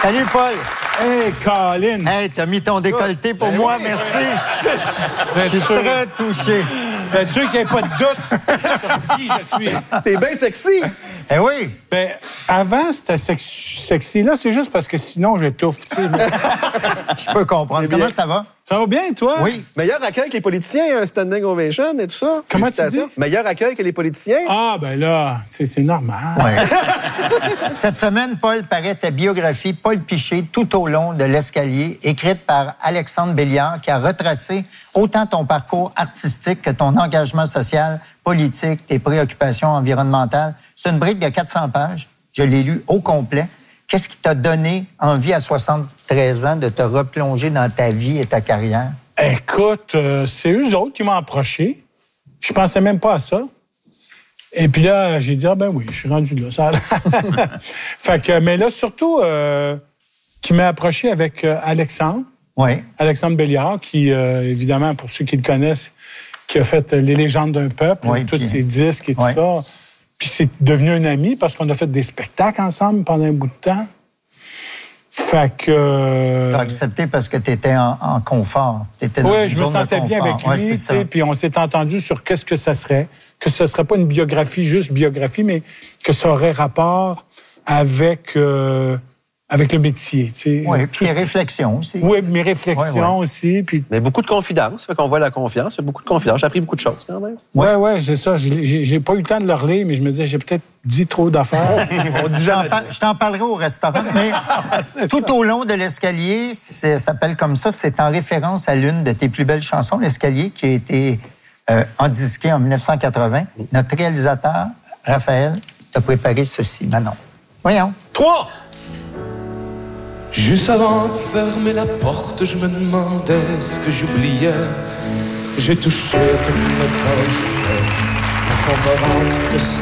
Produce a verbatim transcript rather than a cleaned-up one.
Salut, Paul. Hey, Colin! Hey, t'as mis ton décolleté pour ben moi, oui, merci. Ben, Je suis sûr. très touché. Ben, sûr qu'il n'y ait pas de doute sur qui je suis. T'es bien sexy. Eh oui. Ben, avant, c'était sex- sexy. Là, c'est juste parce que sinon, j'étouffe. tu sais. Je peux comprendre. bien. Comment ça va? Ça va bien, toi? Oui. Meilleur accueil que les politiciens, un standing ovation et tout ça. Comment tu Félicitations. dis? Meilleur accueil que les politiciens. Ah, ben là, c'est, c'est normal. Ouais. Cette semaine, Paul, paraît ta biographie Paul Piché tout au long de l'escalier, écrite par Alexandre Béliard, qui a retracé autant ton parcours artistique que ton engagement social, politique, tes préoccupations environnementales. C'est une brique de quatre cents pages. Je l'ai lu au complet. Qu'est-ce qui t'a donné envie à soixante-treize ans de te replonger dans ta vie et ta carrière? Écoute, euh, c'est eux autres qui m'ont approché. Je pensais même pas à ça. Et puis là, j'ai dit, ah ben oui, je suis rendu là. Ça... fait que, mais là, surtout, euh, qui m'a approché avec euh, Alexandre. Oui. Alexandre Béliard, qui, euh, évidemment, pour ceux qui le connaissent, qui a fait Les légendes d'un peuple, Oui, tous puis... ses disques et tout oui. ça. Puis c'est devenu un ami parce qu'on a fait des spectacles ensemble pendant un bout de temps. Fait que... T'as accepté parce que t'étais en, en confort. T'étais dans Oui, une je me zone de sentais bien confort. avec Ouais, lui, c'est tu ça. sais, puis on s'est entendu sur qu'est-ce que ça serait, que ce ne serait pas une biographie, juste biographie, mais que ça aurait rapport avec, euh, avec le métier, tu sais. Oui, puis tes réflexions aussi. Oui, mes réflexions Ouais, ouais. aussi, puis... Mais beaucoup de confidence, fait qu'on voit la confiance. Il y a beaucoup de confiance. J'ai appris beaucoup de choses quand même. Oui, oui, ouais, c'est ça. J'ai, j'ai, j'ai pas eu le temps de le relire, mais je me disais, j'ai peut-être dit trop d'affaires. On dit Je t'en jamais. par- je t'en parlerai au restaurant, mais tout au long de l'escalier, ça s'appelle comme ça, c'est en référence à l'une de tes plus belles chansons, L'escalier, qui a été euh, endisquée en dix-neuf cent quatre-vingts. Notre réalisateur, Raphaël, t'a préparé ceci, Manon. Voyons. Trois! Juste avant de fermer la porte, je me demandais ce que j'oubliais. J'ai touché toutes mes poches pour qu'on me rende que ce